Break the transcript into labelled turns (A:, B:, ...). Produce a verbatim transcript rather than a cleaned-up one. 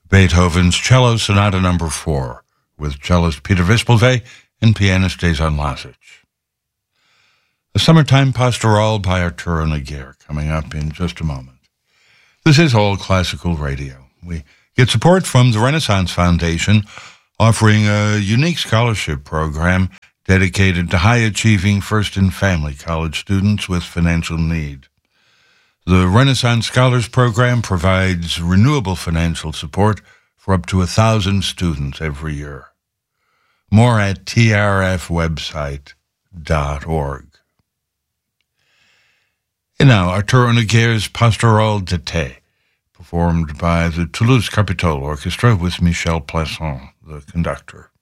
A: Beethoven's Cello Sonata Number four, with cellist Peter Vispalve and pianist Dezső László. A Summertime Pastoral by Arturo Nogueira, coming up in just a moment. This is All Classical Radio. We get support from the Renaissance Foundation, offering a unique scholarship program dedicated to high-achieving first and family college students with financial need. The Renaissance Scholars Program provides renewable financial support for up to a thousand students every year. More at t r f website dot org. And now, Arturo Nogueira's Pastoral d'été, performed by the Toulouse Capitole Orchestra with Michel Plasson, the conductor.